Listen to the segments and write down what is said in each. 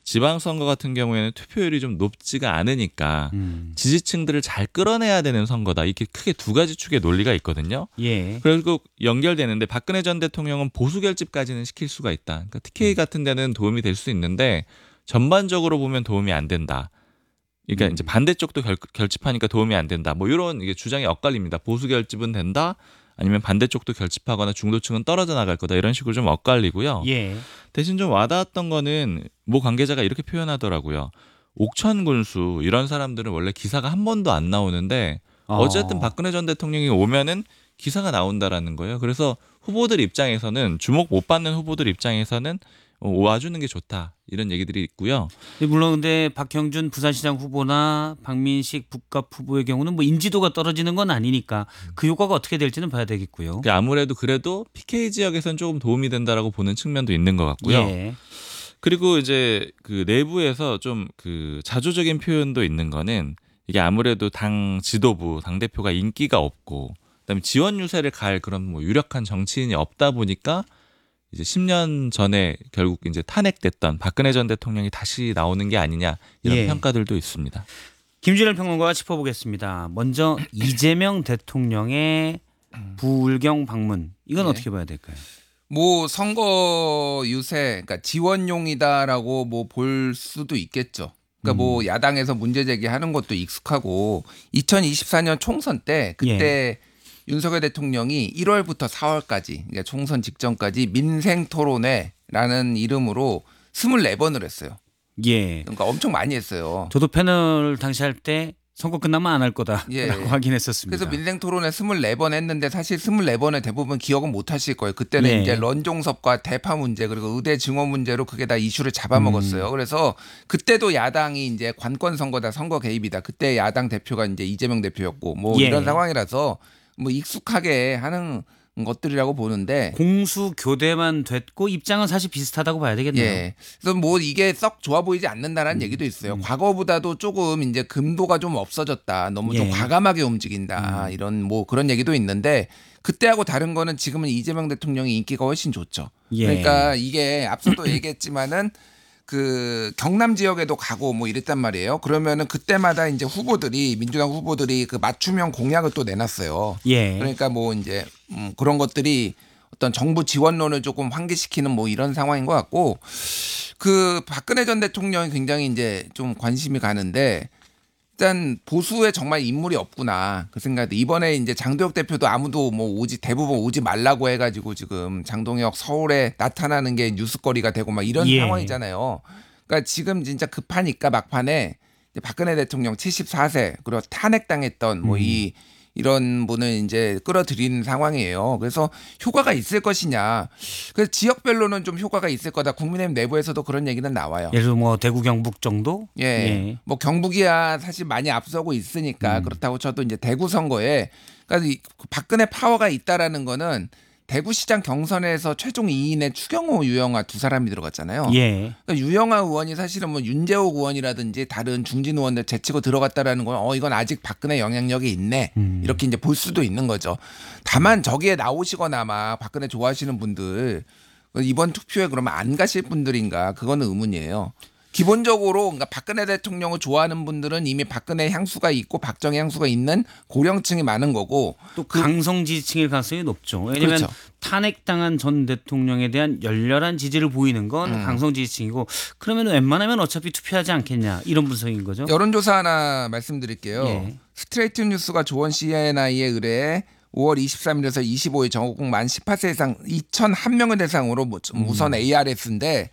지방선거 같은 경우에는 투표율이 좀 높지가 않으니까 지지층들을 잘 끌어내야 되는 선거다. 이렇게 크게 두 가지 축의 논리가 있거든요. 예. 결국 연결되는데 박근혜 전 대통령은 보수 결집까지는 시킬 수가 있다. 그러니까 TK 같은 데는 도움이 될 수 있는데 전반적으로 보면 도움이 안 된다. 그러니까 이제 반대쪽도 결집하니까 도움이 안 된다. 뭐 이런 이게 주장이 엇갈립니다. 보수 결집은 된다. 아니면 반대쪽도 결집하거나 중도층은 떨어져 나갈 거다. 이런 식으로 좀 엇갈리고요. 예. 대신 좀 와닿았던 거는 모 관계자가 이렇게 표현하더라고요. 옥천 군수 이런 사람들은 원래 기사가 한 번도 안 나오는데 어쨌든 박근혜 전 대통령이 오면은 기사가 나온다라는 거예요. 그래서 후보들 입장에서는 주목 못 받는 후보들 입장에서는 와주는 게 좋다. 이런 얘기들이 있고요. 물론 근데 박형준 부산시장 후보나 박민식 북갑 후보의 경우는 뭐 인지도가 떨어지는 건 아니니까 그 효과가 어떻게 될지는 봐야 되겠고요. 아무래도 그래도 PK 지역에서는 조금 도움이 된다라고 보는 측면도 있는 것 같고요. 예. 그리고 이제 그 내부에서 좀 그 자조적인 표현도 있는 거는 이게 아무래도 당 지도부, 당 대표가 인기가 없고 그다음에 지원 유세를 갈 그런 뭐 유력한 정치인이 없다 보니까 이제 10년 전에 결국 이제 탄핵됐던 박근혜 전 대통령이 다시 나오는 게 아니냐 이런 예. 평가들도 있습니다. 김준일 평론가와 짚어보겠습니다. 먼저 이재명 대통령의 부울경 방문 이건 네. 어떻게 봐야 될까요? 뭐 선거 유세, 그러니까 지원용이다라고 뭐 볼 수도 있겠죠. 그러니까 뭐 야당에서 문제 제기하는 것도 익숙하고 2024년 총선 때 그때 윤석열 대통령이 1월부터 4월까지 그러니까 총선 직전까지 민생 토론회라는 이름으로 24번을 했어요. 예. 그러니까 엄청 많이 했어요. 저도 패널 당시 할 때 선거 끝나면 안 할 거다라고 예. 하긴 했었습니다. 그래서 민생 토론회 24번 했는데 사실 24번에 대부분 기억은 못 하실 거예요. 그때는 예. 이제 런종섭과 대파 문제 그리고 의대 증원 문제로 그게 다 이슈를 잡아먹었어요. 그래서 그때도 야당이 이제 관권 선거다, 선거 개입이다. 그때 야당 대표가 이제 이재명 대표였고 뭐 예. 이런 상황이라서 뭐 익숙하게 하는 것들이라고 보는데 공수 교대만 됐고 입장은 사실 비슷하다고 봐야 되겠네요. 예. 그래서 뭐 이게 썩 좋아 보이지 않는다라는 얘기도 있어요. 과거보다도 조금 이제 금도가 좀 없어졌다. 너무 좀 예. 과감하게 움직인다. 이런 뭐 그런 얘기도 있는데 그때하고 다른 거는 지금은 이재명 대통령의 인기가 훨씬 좋죠. 예. 그러니까 이게 앞서도 얘기했지만은 그 경남 지역에도 가고 뭐 이랬단 말이에요. 그러면은 그때마다 이제 후보들이 민주당 후보들이 그 맞춤형 공약을 또 내놨어요. 예. 그러니까 뭐 이제 그런 것들이 어떤 정부 지원론을 조금 환기시키는 뭐 이런 상황인 것 같고 그 박근혜 전 대통령이 굉장히 이제 좀 관심이 가는데 일단 보수에 정말 인물이 없구나 그 생각이 이번에 이제 장도혁 대표도 아무도 뭐 대부분 오지 말라고 해가지고 지금 장동혁 서울에 나타나는 게 뉴스거리가 되고 막 이런 예. 상황이잖아요. 그러니까 지금 진짜 급하니까 막판에 이제 박근혜 대통령 74세 그리고 탄핵당했던 뭐 이런 분을 이제 끌어들이는 상황이에요. 그래서 효과가 있을 것이냐. 그래서 지역별로는 좀 효과가 있을 거다. 국민의힘 내부에서도 그런 얘기는 나와요. 예를 들어 뭐 대구 경북 정도? 예. 뭐 경북이야 사실 많이 앞서고 있으니까 그렇다고 쳐도 이제 대구 선거에 그러니까 이 박근혜 파워가 있다라는 거는 대구시장 경선에서 최종 2인에 추경호, 유영아 두 사람이 들어갔잖아요. 예. 그러니까 유영아 의원이 사실은 뭐 윤재옥 의원이라든지 다른 중진 의원들 제치고 들어갔다라는 건 이건 아직 박근혜 영향력이 있네. 이렇게 이제 볼 수도 있는 거죠. 다만 저기에 나오시거나 아마 박근혜 좋아하시는 분들 이번 투표에 그러면 안 가실 분들인가 그거는 의문이에요. 기본적으로 그러니까 박근혜 대통령을 좋아하는 분들은 이미 박근혜 향수가 있고 박정희 향수가 있는 고령층이 많은 거고 또 강성 지지층일 가능성이 높죠. 왜냐하면 그렇죠. 탄핵당한 전 대통령에 대한 열렬한 지지를 보이는 건 강성 지지층이고 그러면 웬만하면 어차피 투표하지 않겠냐 이런 분석인 거죠. 여론조사 하나 말씀드릴게요. 예. 스트레이트 뉴스가 조원 CNI에 의뢰해 5월 23일에서 25일 전국 만 18세 이상 2,001명을 대상으로 우선 ARS인데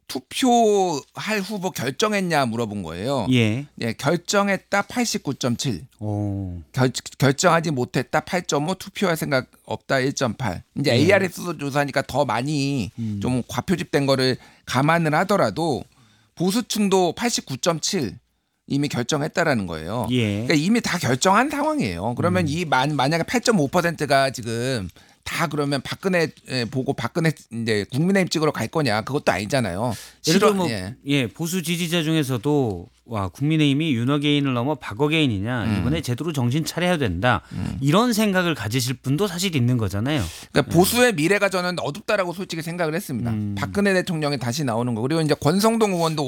투표할 후보 결정했냐 물어본 거예요. 예. 예, 결정했다 89.7. 오. 결정하지 못했다 8.5. 투표할 생각 없다 1.8. 이제 ARS도 조사하니까 더 많이 좀 과표집된 거를 감안을 하더라도 보수층도 89.7 이미 결정했다라는 거예요. 예. 그러니까 이미 다 결정한 상황이에요. 그러면 이 만약에 8.5%가 지금 다 그러면 박근혜 보고 박근혜 이제 국민의힘 찍으러 갈 거냐 그것도 아니잖아요. 예를 들어 실화- 뭐 예, 보수 지지자 중에서도 와 국민의힘이 윤어게인을 넘어 박어게인이냐 이번에 제대로 정신 차려야 된다 이런 생각을 가지실 분도 사실 있는 거잖아요. 그러니까 보수의 미래가 저는 어둡다라고 솔직히 생각을 했습니다. 박근혜 대통령이 다시 나오는 거 그리고 이제 권성동 의원도